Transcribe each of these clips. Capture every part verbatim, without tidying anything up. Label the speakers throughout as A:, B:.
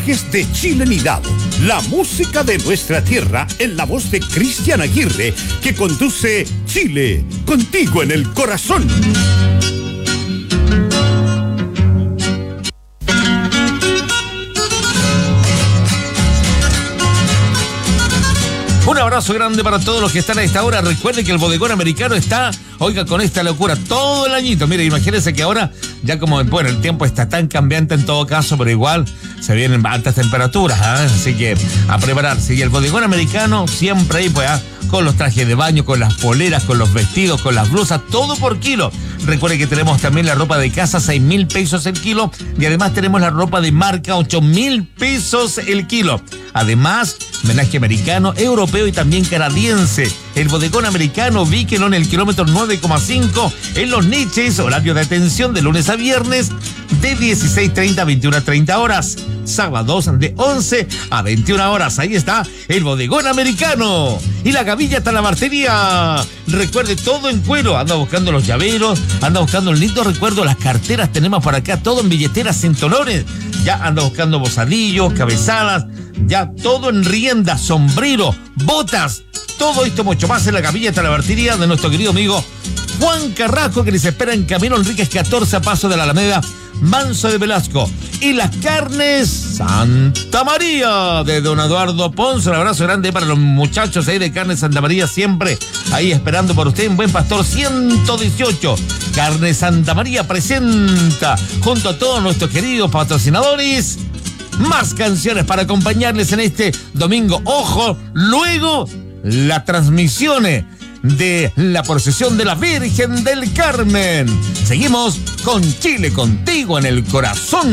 A: mensajes de chilenidad, la música de nuestra tierra en la voz de Cristian Aguirre, que conduce Chile, contigo en el corazón.
B: Un abrazo grande para todos los que están a esta hora. Recuerden que el bodegón americano está, oiga, con esta locura todo el añito. Mire, imagínense que ahora, ya como, bueno, el tiempo está tan cambiante en todo caso, pero igual se vienen altas temperaturas, ¿eh? Así que a prepararse. Y el bodegón americano siempre ahí, pues, ¿eh? Con los trajes de baño, con las poleras, con los vestidos, con las blusas, todo por kilo. Recuerden que tenemos también la ropa de casa, seis mil pesos el kilo. Y además tenemos la ropa de marca, ocho mil pesos el kilo. Además, menaje americano, europeo y también canadiense. El bodegón americano, ubíquenlo en el kilómetro nueve coma cinco en Los Niches, horario de atención de lunes a viernes de dieciséis treinta a veintiuna treinta horas. Sábados de once a veintiuna horas. Ahí está el bodegón americano. Y la Gavilla Talabartería. Recuerde, todo en cuero. Anda buscando los llaveros, anda buscando el lindo recuerdo, las carteras tenemos por acá, todo en billeteras sin tolones. Ya anda buscando bozadillos, cabezadas, ya todo en rienda, sombrero, botas. Todo esto mucho más en la Gavilla Talabartería de nuestro querido amigo Juan Carrasco, que les espera en Camino Enríquez catorce a paso de la Alameda, Manso de Velasco. Y las carnes Santa María de don Eduardo Ponce. Un abrazo grande para los muchachos ahí de Carnes Santa María, siempre ahí esperando por usted en Buen Pastor ciento dieciocho. Carnes Santa María presenta, junto a todos nuestros queridos patrocinadores, más canciones para acompañarles en este domingo. Ojo, luego las transmisiones de la procesión de la Virgen del Carmen. Seguimos con Chile contigo en el corazón.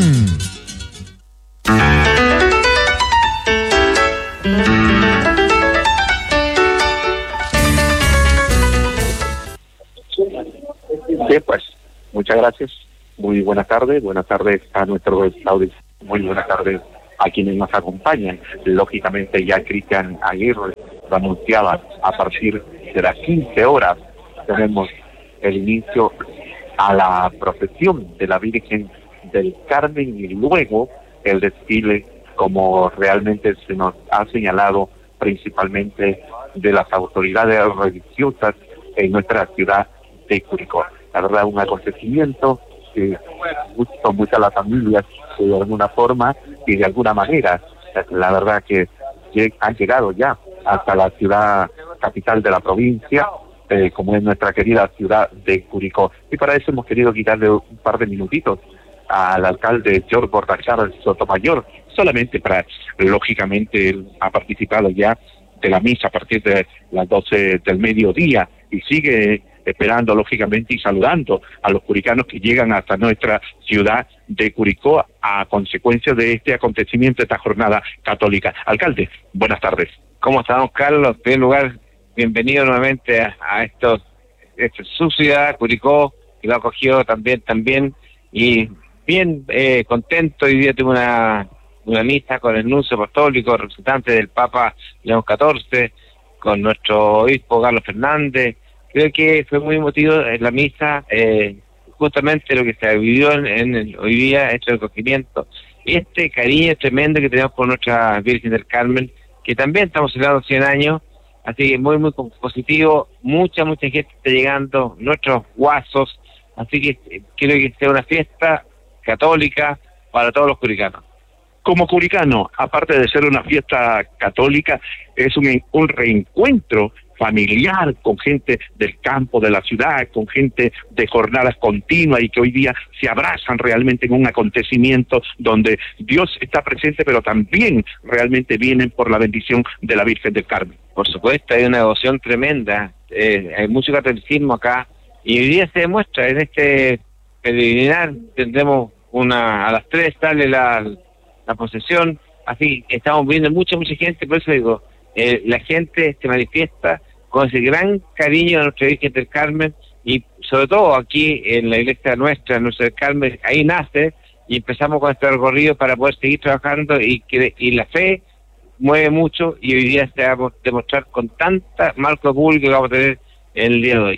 C: Bien, pues, muchas gracias. Muy buenas tardes. Buenas tardes a nuestros auditores. Muy buenas tardes a quienes nos acompañan. Lógicamente ya Cristian Aguirre lo anunciaba, a partir de las quince horas tenemos el inicio a la procesión de la Virgen del Carmen y luego el desfile, como realmente se nos ha señalado, principalmente de las autoridades religiosas en nuestra ciudad de Curicó. La verdad, un acontecimiento que gusta mucho a las familias de alguna forma y de alguna manera. La verdad que han llegado ya hasta la ciudad capital de la provincia, eh, como es nuestra querida ciudad de Curicó. Y para eso hemos querido quitarle un par de minutitos al alcalde George Bordachar Sotomayor, solamente para, lógicamente, él ha participado ya de la misa a partir de las doce del mediodía y sigue esperando, lógicamente, y saludando a los curicanos que llegan hasta nuestra ciudad de Curicó a consecuencia de este acontecimiento, esta jornada católica. Alcalde, buenas tardes.
D: ¿Cómo estamos, Carlos? En primer lugar, bienvenido nuevamente a, a esto, esta su ciudad, Curicó, que lo ha acogido también, también, y bien eh, contento. Hoy día tuve una, una misa con el nuncio apostólico, representante del Papa León catorce, con nuestro obispo Carlos Fernández. Creo que fue muy emotivo en la misa, eh, justamente lo que se vivió en, en el, hoy día, este recogimiento, este cariño tremendo que tenemos por nuestra Virgen del Carmen, que también estamos celebrando cien años, así que muy, muy positivo, mucha, mucha gente está llegando, nuestros guasos, así que eh, quiero que sea una fiesta católica para todos los curicanos.
C: Como curicano, aparte de ser una fiesta católica, es un, un reencuentro familiar con gente del campo, de la ciudad, con gente de jornadas continuas y que hoy día se abrazan realmente en un acontecimiento donde Dios está presente, pero también realmente vienen por la bendición de la Virgen del Carmen.
D: Por supuesto, hay una devoción tremenda, eh, hay mucho catolicismo acá y hoy día se demuestra en este peregrinar. Tendremos una, a las tres sale la, la procesión, así estamos viendo mucha, mucha gente, por eso digo, eh, la gente se manifiesta con ese gran cariño a nuestra Virgen del Carmen y sobre todo aquí en la iglesia nuestra, nuestra del Carmen, ahí nace y empezamos con este recorrido para poder seguir trabajando y que y la fe mueve mucho y hoy día se va a demostrar con tanta marco público que vamos a tener el día de hoy.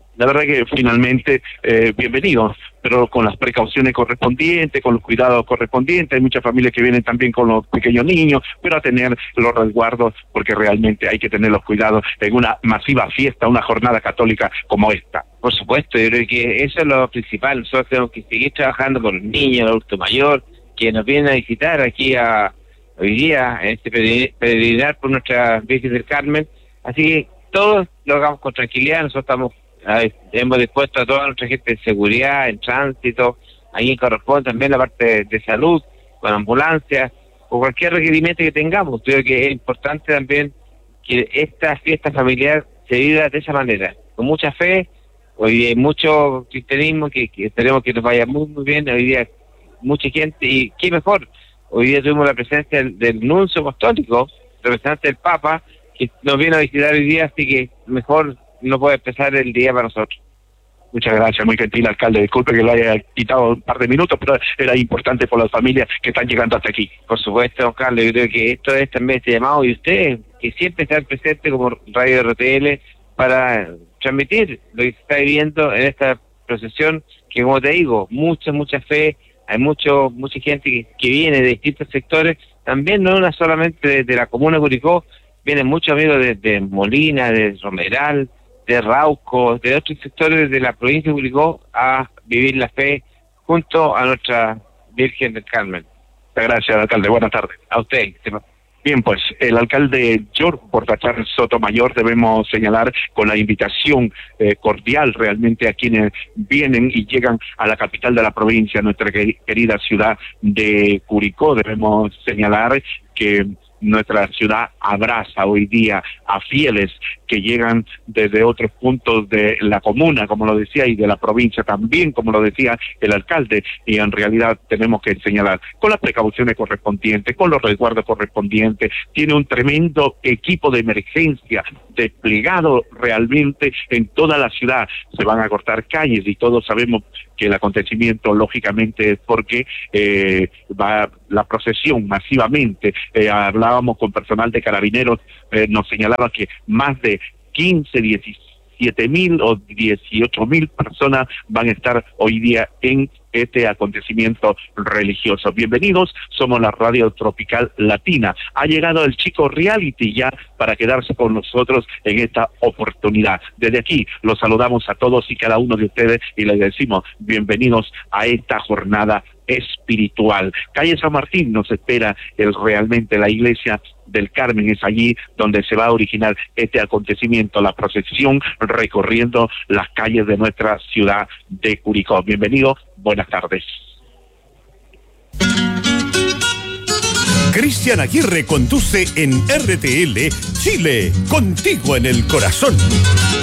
C: La verdad que finalmente, eh, bienvenidos, pero con las precauciones correspondientes, con los cuidados correspondientes. Hay muchas familias que vienen también con los pequeños niños, pero a tener los resguardos, porque realmente hay que tener los cuidados en una masiva fiesta, una jornada católica como esta.
D: Por supuesto, yo creo que eso es lo principal. Nosotros tenemos que seguir trabajando con los niños, el adulto mayor, que nos vienen a visitar aquí a hoy día, en este peregrinar por nuestra Virgen del Carmen. Así que todos lo hagamos con tranquilidad. Nosotros estamos hemos dispuesto a toda nuestra gente de seguridad, en tránsito, ahí corresponde también la parte de, de salud, con ambulancias, o cualquier requerimiento que tengamos. Creo que es importante también que esta fiesta familiar se viva de esa manera, con mucha fe. Hoy día hay mucho cristianismo que, que esperemos que nos vaya muy, muy bien. Hoy día mucha gente, y qué mejor, hoy día tuvimos la presencia del, del nuncio apostólico, representante del Papa, que nos viene a visitar hoy día, así que mejor no puede empezar el día para nosotros.
C: Muchas gracias, muy gentil alcalde. Disculpe que lo haya quitado un par de minutos, pero era importante por las familias que están llegando hasta aquí.
D: Por supuesto, don Carlos, yo creo que esto es también este llamado, y ustedes, que siempre están presentes como Radio R T L, para transmitir lo que se está viviendo en esta procesión, que como te digo, mucha, mucha fe, hay mucho mucha gente que, que viene de distintos sectores, también no una solamente de, de la comuna de Curicó, vienen muchos amigos de, de Molina, de Romeral, de Rauco, de otros sectores de la provincia de Curicó a vivir la fe junto a nuestra Virgen del Carmen.
C: Muchas gracias, alcalde. Buenas tardes.
D: A usted.
C: Bien, pues el alcalde George Portachar Sotomayor, debemos señalar con la invitación eh, cordial realmente a quienes vienen y llegan a la capital de la provincia, nuestra querida ciudad de Curicó. Debemos señalar que nuestra ciudad abraza hoy día a fieles que llegan desde otros puntos de la comuna, como lo decía, y de la provincia también, como lo decía el alcalde, y en realidad tenemos que señalar, con las precauciones correspondientes, con los resguardos correspondientes, tiene un tremendo equipo de emergencia desplegado realmente en toda la ciudad. Se van a cortar calles y todos sabemos que el acontecimiento lógicamente es porque eh, va la procesión masivamente. Eh, hablábamos con personal de Carabineros, eh, nos señalaba que más de quince, diecisiete mil o dieciocho mil personas van a estar hoy día en este acontecimiento religioso. Bienvenidos, somos la Radio Tropical Latina. Ha llegado el Chico Reality ya para quedarse con nosotros en esta oportunidad. Desde aquí los saludamos a todos y cada uno de ustedes y les decimos bienvenidos a esta jornada espiritual. Calle San Martín nos espera el, realmente la iglesia del Carmen, es allí donde se va a originar este acontecimiento, la procesión recorriendo las calles de nuestra ciudad de Curicó. Bienvenidos, buenas tardes.
A: Cristian Aguirre conduce en R T L Chile, contigo en el corazón.